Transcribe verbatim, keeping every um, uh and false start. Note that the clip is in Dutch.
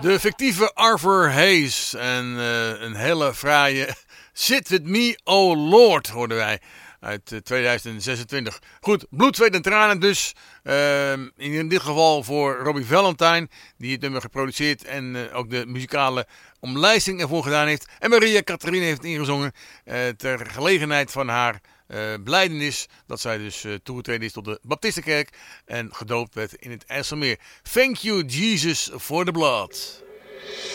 De fictieve Arthur Hayes en uh, een hele fraaie Sit With Me, Oh Lord, hoorden wij uit uh, tweeduizend zesentwintig. Goed, bloed, zweet en tranen dus. Uh, in dit geval voor Robbie Valentine, die het nummer geproduceerd en uh, ook de muzikale omlijsting ervoor gedaan heeft. En Maria Catharina heeft ingezongen uh, ter gelegenheid van haar uh, belijdenis dat zij dus uh, toegetreden is tot de Baptistenkerk en gedoopt werd in het IJsselmeer. Thank you Jesus for the blood.